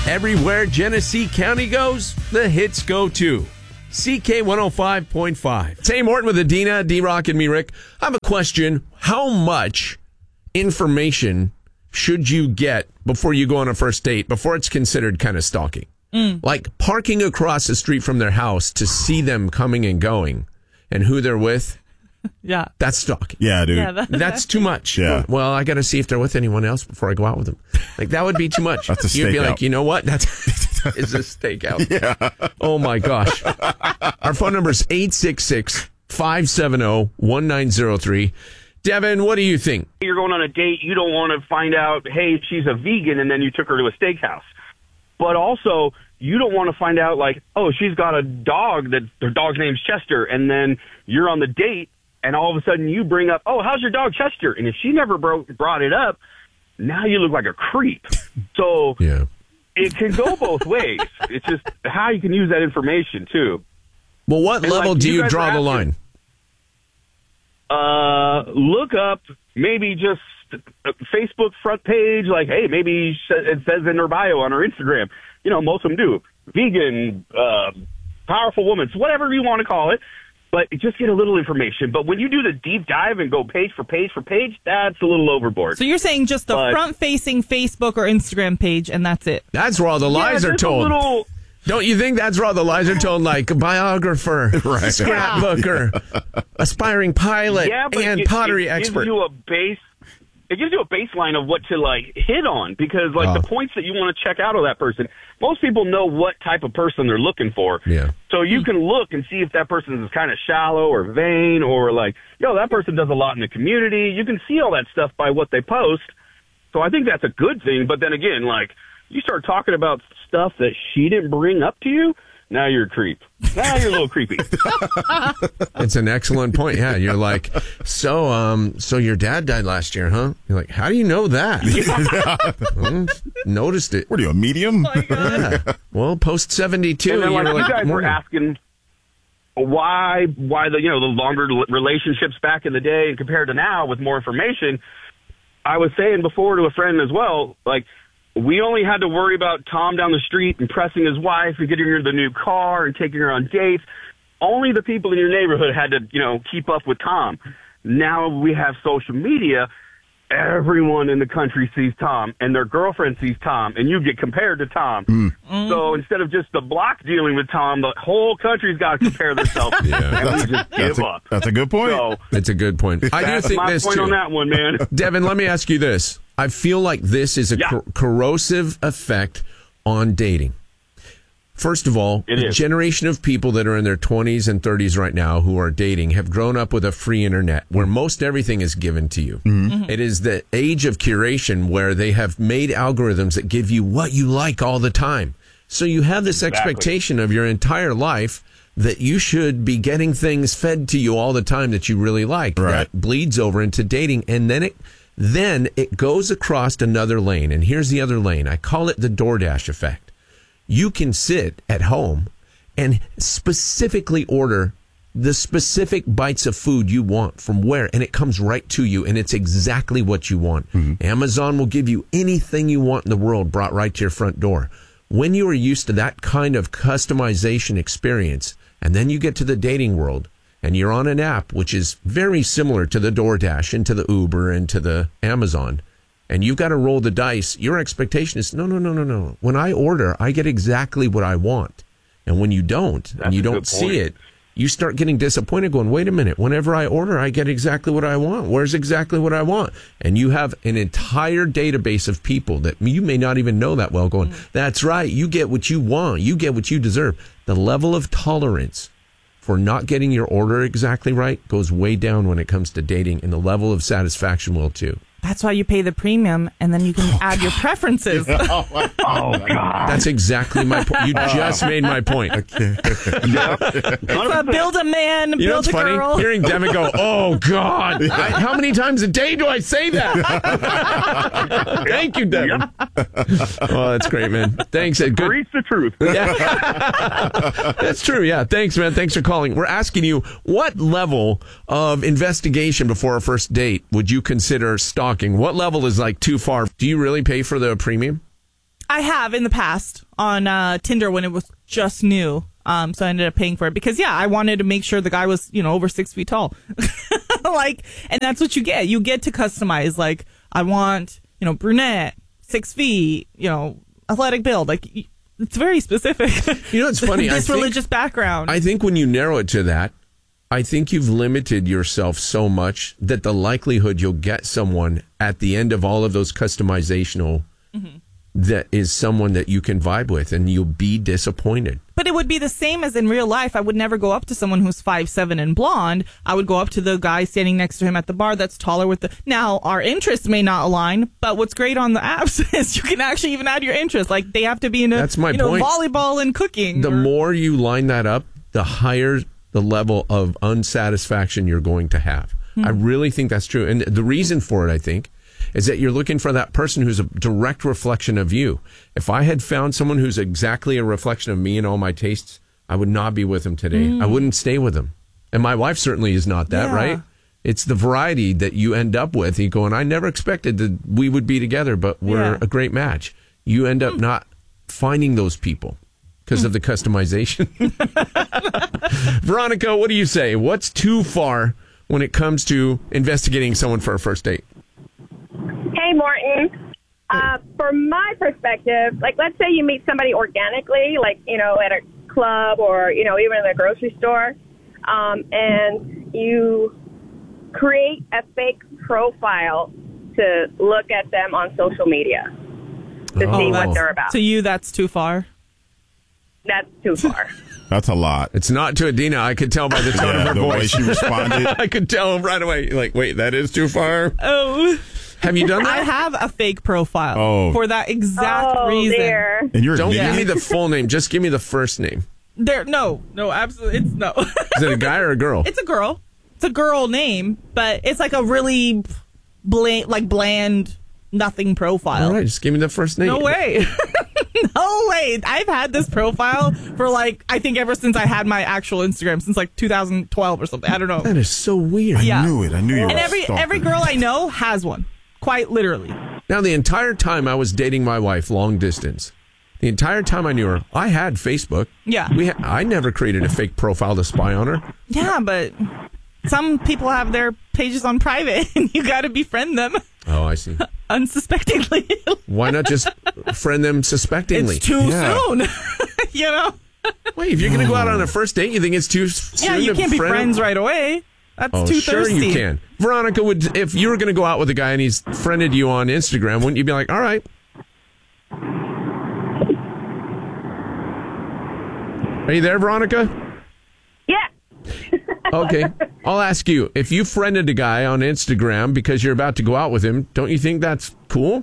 Everywhere Genesee County goes, the hits go too. CK 105.5. Tay Morton with Adina, D-Rock, and me, Rick. I have a question. How much information should you get before you go on a first date, before it's considered kind of stalking? Like parking across the street from their house to see them coming and going and who they're with? Yeah. That's stalking. Yeah, dude. Yeah, That's too much. Yeah. Well, I got to see if they're with anyone else before I go out with them. Like, that would be too much. That's a You'd be stakeout. like, you know what? That's it's a stakeout. Yeah. Oh, my gosh. Our phone number is 866-570-1903. Devin, what do you think? You're going on a date, you don't want to find out, hey, she's a vegan, and then you took her to a steakhouse. But also, you don't want to find out, like, oh, she's got a dog, that their dog's name's Chester, and then you're on the date, and all of a sudden you bring up, oh, how's your dog Chester? And if she never brought it up, now you look like a creep. So Yeah. it can go both ways. It's just how you can use that information, too. Well, what And, level like, do you you guys draw are the asking- line? Look up maybe just a Facebook front page, like, hey, maybe it says in her bio on her Instagram. You know, most of them do. Vegan, powerful woman, so whatever you want to call it. But just get a little information. But when you do the deep dive and go page for page for page, that's a little overboard. So you're saying just the But- front-facing Facebook or Instagram page, and that's it? That's where all the lies are just a told. little- Don't you think that's where all the lies are told? Like a biographer, Right. scrapbooker, aspiring pilot, and pottery expert. It gives you a baseline of what to, like, hit on, because, like, the points that you want to check out of that person, most people know what type of person they're looking for. Yeah. So you can look and see if that person is kind of shallow or vain, or, like, that person does a lot in the community. You can see all that stuff by what they post. So I think that's a good thing. But then again, like, you start talking about stuff that she didn't bring up to you, now you're a creep. Now you're a little creepy. It's an excellent point. Yeah, you're like, so your dad died last year, huh? You're like, how do you know that? Noticed it. What are you, a medium? Yeah. Well, post 72, And then, you're like, you guys were "Morning." asking why the the longer relationships back in the day compared to now with more information. I was saying before to a friend as well, like, we only had to worry about Tom down the street impressing his wife and getting her the new car and taking her on dates. Only the people in your neighborhood had to, keep up with Tom. Now we have social media. Everyone in the country sees Tom, and their girlfriend sees Tom, and you get compared to Tom. So instead of just the block dealing with Tom, the whole country's got to compare themselves, and we just give up. That's a good point. So It's a good point. I do that's think my this point too. on that one, man. Devin, let me ask you this. I feel like this is a corrosive effect on dating. First of all, It the is. generation of people that are in their 20s and 30s right now who are dating have grown up with a free internet where most everything is given to you. It is the age of curation where they have made algorithms that give you what you like all the time. So you have this expectation of your entire life that you should be getting things fed to you all the time that you really like. Right. That bleeds over into dating, and then it goes across another lane. And here's the other lane. I call it the DoorDash effect. You can sit at home and specifically order the specific bites of food you want from where, and it comes right to you, and it's exactly what you want. Amazon will give you anything you want in the world brought right to your front door. When you are used to that kind of customization experience, and then you get to the dating world, and you're on an app which is very similar to the DoorDash and to the Uber and to the Amazon, and you've got to roll the dice, your expectation is, no. When I order, I get exactly what I want. And when you don't, and you don't see it, you start getting disappointed going, wait a minute, whenever I order, I get exactly what I want. Where's exactly what I want? And you have an entire database of people that you may not even know that well going, that's right, you get what you want. You get what you deserve. The level of tolerance for not getting your order exactly right goes way down when it comes to dating, and the level of satisfaction will too. That's why you pay the premium, and then you can add your preferences. Oh, God. That's exactly my point. You just made my point. Build a man, You know build what's a funny? girl. Hearing Devin go, oh, God. How many times a day do I say that? Thank you, Devin. Oh, that's great, man. Thanks. Good. Preach the truth. That's true. Yeah. Thanks, man. Thanks for calling. We're asking you, what level of investigation before a first date would you consider stalking? What level is like too far? Do you really pay for the premium? I have in the past on Tinder when it was just new. So I ended up paying for it because, I wanted to make sure the guy was, over 6 feet tall. And that's what you get. You get to customize. Like, I want, brunette, 6 feet, athletic build. Like, it's very specific. It's funny. This religious background. I think when you narrow it to that, I think you've limited yourself so much that the likelihood you'll get someone at the end of all of those customizational that is someone that you can vibe with, and you'll be disappointed. But it would be the same as in real life. I would never go up to someone who's 5'7" and blonde. I would go up to the guy standing next to him at the bar that's taller with the... Now, our interests may not align, but what's great on the apps is you can actually even add your interests. Like, they have to be in That's my point. volleyball and cooking. The more you line that up, the higher the level of unsatisfaction you're going to have. I really think that's true. And the reason for it, I think, is that you're looking for that person who's a direct reflection of you. If I had found someone who's exactly a reflection of me and all my tastes, I would not be with them today. I wouldn't stay with them. And my wife certainly is not that, right? It's the variety that you end up with. You go, and I never expected that we would be together, but we're a great match. You end up not finding those people because of the customization. Veronica, what do you say? What's too far when it comes to investigating someone for a first date? Hey, Morton. From my perspective, like, let's say you meet somebody organically, like, at a club or, even in a grocery store, and you create a fake profile to look at them on social media to see what they're about. To you, that's too far? That's too far. That's a lot. It's not to Adina. I could tell by the tone of her the voice. way she responded. I could tell right away. Like, wait, that is too far? Oh. Have you done that? I have a fake profile for that exact reason. Dear. And Don't give me the full name. Just give me the first name. No, absolutely. It's no. Is it a guy or a girl? It's a girl. It's a girl name, but it's like a really bland, nothing profile. All right, just give me the first name. No way. No way. I've had this profile for I think ever since I had my actual Instagram, since 2012 or something. I don't know. That is so weird. Yeah. I knew it. I knew you were And a stalker. every girl I know has one. Quite literally. Now, the entire time I was dating my wife, long distance, the entire time I knew her, I had Facebook. Yeah. I never created a fake profile to spy on her. Yeah, but some people have their pages on private, and you got to befriend them. Oh, I see. Unsuspectingly. Why not just friend them suspectingly? It's too soon. Wait, if you're going to go out on a first date, you think it's too soon? Yeah, you to can't be friend friends right away. That's too sure thirsty. You can. Veronica, if you were going to go out with a guy and he's friended you on Instagram, wouldn't you be like, all right? Are you there, Veronica? Yeah. Okay. I'll ask you, if you friended a guy on Instagram because you're about to go out with him, don't you think that's cool?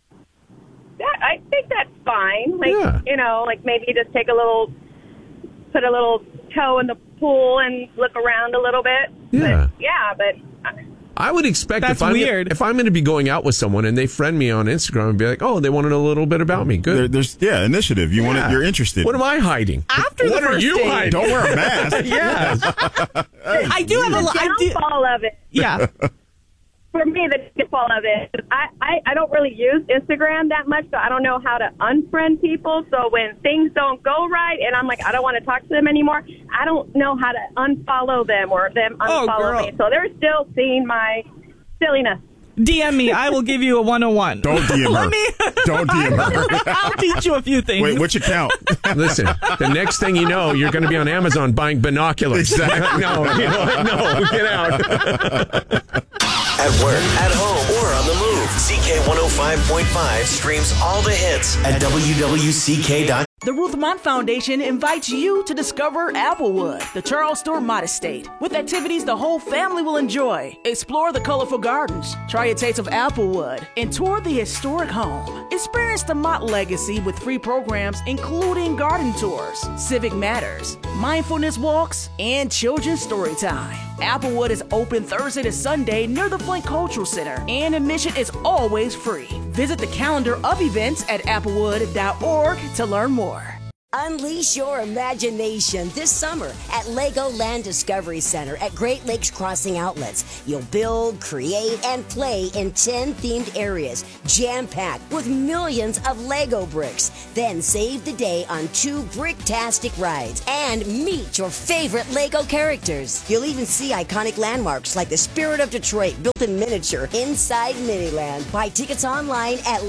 I think that's fine. Yeah. Maybe you just put a little toe in the pool and look around a little bit. Yeah. But I would expect That's if weird. I'm going to be going out with someone and they friend me on Instagram and be like, oh, they wanted a little bit about me. Good. There's initiative. You're interested. What am I hiding? After what the first are you date. hiding? Don't wear a mask. Yes. I do have the downfall of it. Yeah. For me, the downfall of it, I don't really use Instagram that much, so I don't know how to unfriend people. So when things don't go right and I'm like, I don't want to talk to them anymore, I don't know how to unfollow them or them unfollow me. So they're still seeing my silliness. DM me. I will give you a 101. Don't DM her. Don't DM her. I'll teach you a few things. Wait, which account? Listen, the next thing you know, you're going to be on Amazon buying binoculars. Exactly. No, get out. At work, at home, or on the move. CK105.5 streams all the hits at WWCK.com. The Ruth Mott Foundation invites you to discover Applewood, the Charles Stewart Mott Estate, with activities the whole family will enjoy. Explore the colorful gardens, try a taste of Applewood, and tour the historic home. Experience the Mott legacy with free programs including garden tours, civic matters, mindfulness walks, and children's story time. Applewood is open Thursday to Sunday near the Flint Cultural Center, and admission is always free. Visit the calendar of events at applewood.org to learn more. Unleash your imagination this summer at Legoland Discovery Center at Great Lakes Crossing Outlets. You'll build, create, and play in 10 themed areas, jam-packed with millions of Lego bricks. Then save the day on 2 bricktastic rides and meet your favorite Lego characters. You'll even see iconic landmarks like the Spirit of Detroit built in miniature inside Miniland. Buy tickets online at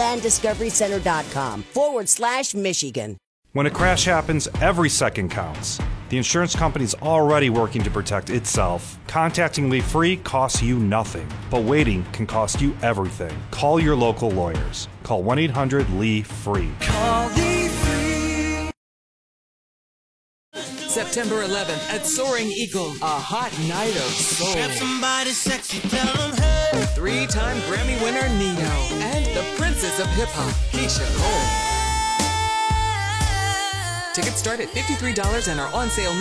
LegolandDiscoveryCenter.com/Michigan. When a crash happens, every second counts. The insurance company's already working to protect itself. Contacting Lee Free costs you nothing, but waiting can cost you everything. Call your local lawyers. Call 1-800-LEE-FREE. Call Lee Free. September 11th at Soaring Eagle, a hot night of soul. Grab somebody sexy, tell them hey. 3-time Grammy winner Neo and the princess of hip-hop, Keisha Cole. Tickets start at $53 and are on sale